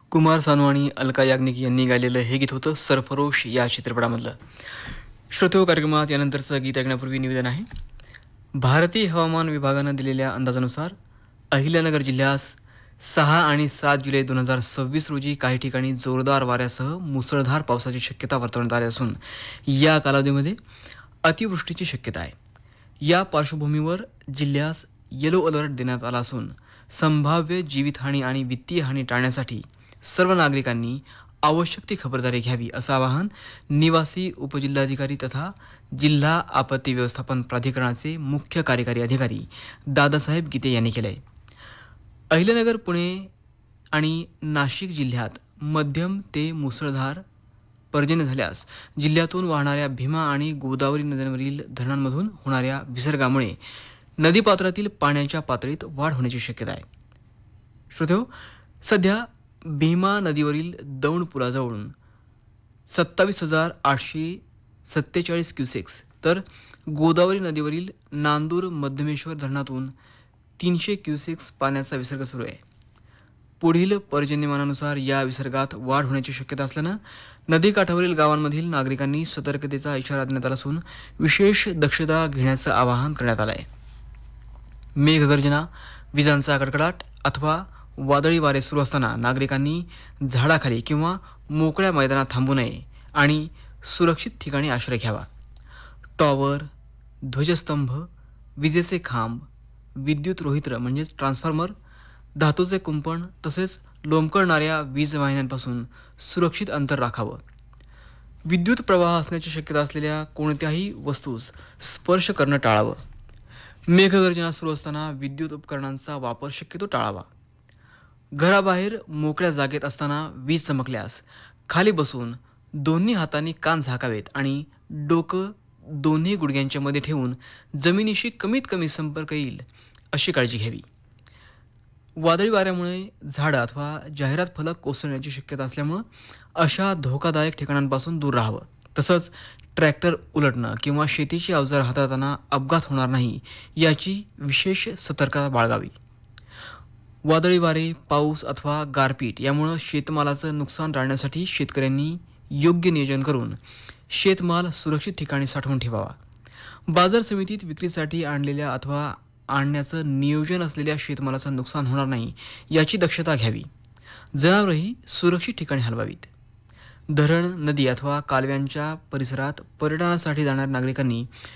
कुमार सानू आणि अलका याग्निक यांनी गायलेलं हे गीत होतं सरफरोश या चित्रपटामधलं. श्रोतो कार्यक्रमात यानंतरचं गीत ऐकण्यापूर्वी निवेदन आहे. भारतीय हवामान विभागानं दिलेल्या अंदाजानुसार अहिल्यानगर जिल्ह्यास 6 आणि 7 जुलै 2026 रोजी काही ठिकाणी जोरदार वाऱ्यासह मुसळधार पावसाची शक्यता वर्तवण्यात आली असून या कालावधीमध्ये अतिवृष्टीची शक्यता आहे. या पार्श्वभूमीवर जिल्ह्यास येलो अलर्ट देण्यात आला असून संभाव्य जीवितहानी आणि वित्तीय हानी टाळण्यासाठी सर्व नागरिकांनी आवश्यक ती खबरदारी घ्यावी असं आवाहन निवासी उपजिल्हाधिकारी तथा जिल्हा आपत्ती व्यवस्थापन प्राधिकरणाचे मुख्य कार्यकारी अधिकारी दादासाहेब गीते यांनी केलं आहे. अहिल्यानगर, पुणे आणि नाशिक जिल्ह्यात मध्यम ते मुसळधार पर्जन्य झाल्यास जिल्ह्यातून वाहणाऱ्या भीमा आणि गोदावरी नद्यांवरील धरणांमधून होणाऱ्या विसर्गामुळे नदीपात्रातील पाण्याच्या पातळीत वाढ होण्याची शक्यता आहे. श्रोतेहो, सध्या भीमा नदीवरील दौंड पुलाजवळून 27,847 क्युसेक्स तर गोदावरी नदीवरील नांदूर मध्यमेश्वर धरणातून 300 क्युसेक्स पाण्याचा विसर्ग सुरू आहे. पुढील पर्जन्यमानानुसार या विसर्गात वाढ होण्याची शक्यता असल्यानं नदीकाठावरील गावांमधील नागरिकांनी सतर्कतेचा इशारा देण्यात आला असून विशेष दक्षता घेण्याचं आवाहन करण्यात आलं आहे. मेघगर्जना, विजांचा कडकडाट अथवा वादळी वारे सुरू असताना नागरिकांनी झाडाखाली किंवा मोकळ्या मैदानात थांबू नये आणि सुरक्षित ठिकाणी आश्रय घ्यावा. टॉवर, ध्वजस्तंभ, विजेचे खांब, विद्युत रोहित्र म्हणजेच ट्रान्सफॉर्मर, धातूचे कुंपण तसेच लोंबकळणाऱ्या वीज वाहिन्यांपासून सुरक्षित अंतर राखावं. विद्युत प्रवाह असण्याची शक्यता असलेल्या कोणत्याही वस्तूस स्पर्श करणं टाळावं. मेघगर्जना सुरू असताना विद्युत उपकरणांचा वापर शक्यतो टाळावा. घराबाहेर मोकळ्या जागेत असताना वीज चमकल्यास खाली बसून दोन्ही हातांनी कान झाकावेत आणि डोकं दोन्ही गुडघ्यांच्या मध्ये ठेवून जमिनीशी कमीत कमी संपर्क येईल अशी काळजी घ्यावी. वादळी वाऱ्यामुळे झाडं अथवा जाहिरात फलक कोसळण्याची शक्यता असल्यामुळं अशा धोकादायक ठिकाणांपासून दूर राहावं. तसंच ट्रॅक्टर उलटणं किंवा शेतीची अवजार हाताळताना अपघात होणार नाही याची विशेष सतर्कता बाळगावी. वादळी वारे, पाऊस अथवा गारपीट यामुळं शेतमालाचं नुकसान टाळण्यासाठी शेतकऱ्यांनी योग्य नियोजन करून शेतमाल सुरक्षित ठिकाणी साठवून ठेवावा. बाजार समितीत विक्रीसाठी आणलेल्या अथवा आणण्याचं नियोजन असलेल्या शेतमालाचं नुकसान होणार नाही याची दक्षता घ्यावी. जनावरंही सुरक्षित ठिकाणी हलवावीत. धरण, नदी अथवा कालव्यांच्या परिसरात पर्यटनासाठी जाणाऱ्या नागरिकांनी